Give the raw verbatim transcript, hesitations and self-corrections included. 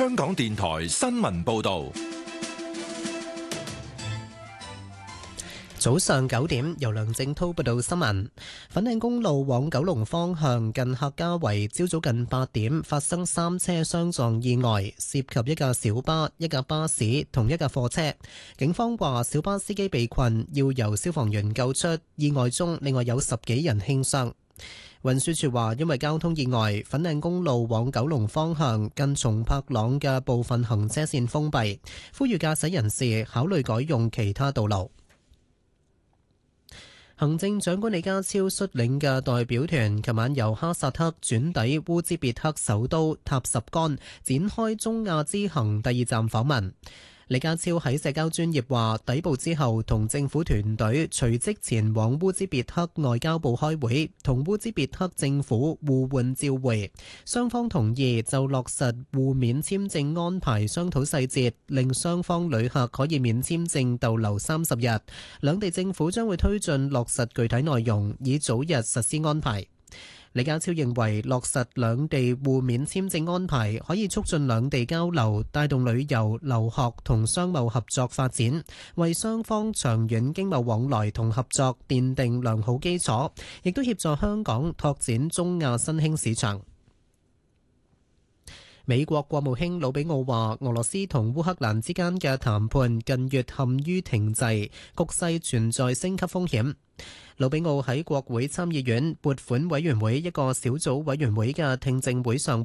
香港電台新聞報道。 早上九點，由梁正滔報道新聞。粉嶺公路往九龍方向近客家圍，朝早近八點發生三車相撞意外，涉及一架小巴、一架巴士同一架貨車。警方話小巴司機被困，要由消防員救出。意外中，另外有十幾人輕傷。運輸署話，因為交通意外，粉嶺公路往九龍方向近松柏塱嘅部分行車線封閉，呼籲駕駛人士考慮改用其他道路。行政長官李家超率領嘅代表團琴晚由哈薩克轉抵烏茲別克首都塔什干，展開中亞之行第二站訪問。李家超喺社交專頁話，抵埗之後同政府團隊隨即前往烏茲別克外交部開會，同烏茲別克政府互換照會，雙方同意就落實互免簽證安排商討細節，令雙方旅客可以免簽證逗留三十日。兩地政府將會推進落實具體內容，以早日實施安排。李家超認為落實兩地互免簽證安排可以促進兩地交流，帶動旅遊、留學同商貿合作發展，為雙方長遠經貿往來同合作奠定良好基礎，亦都協助香港拓展中亞新興市場。美國國務卿魯比奧話，俄羅斯同烏克蘭之間嘅談判近月陷於停滯，局勢存在升級風險。魯比奧喺國會參議院撥款委員會一個小組委員會嘅聽證會上